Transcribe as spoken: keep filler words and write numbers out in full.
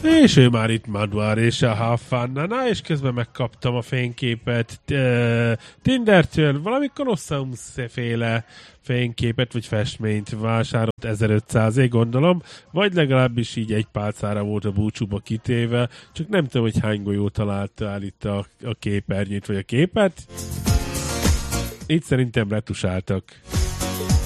És ő már itt Maduar és a Hafannana, és közben megkaptam a fényképet uh, Tindertől, valami Colosseum féle fényképet, vagy festményt vásárolt ezerötszázért gondolom, vagy legalábbis így egy pálcára volt a búcsúba kitéve, csak nem tudom, hogy hány golyó találtál itt a, a képernyőt, vagy a képet. Itt szerintem retusáltak.